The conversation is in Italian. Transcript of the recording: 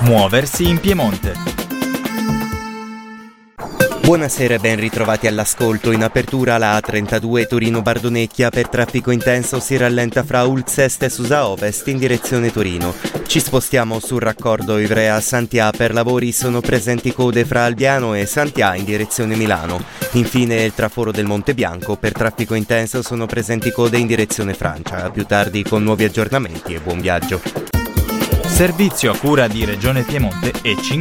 Muoversi in Piemonte. Buonasera e ben ritrovati all'ascolto. In apertura la A32 Torino-Bardonecchia per traffico intenso si rallenta fra Ulzeste e Susa Ovest in direzione Torino. Ci spostiamo sul raccordo Ivrea-Santià, per lavori sono presenti code fra Albiano e Santià in direzione Milano. Infine il traforo del Monte Bianco, per traffico intenso sono presenti code in direzione Francia. A più tardi con nuovi aggiornamenti e buon viaggio. Servizio a cura di Regione Piemonte e 5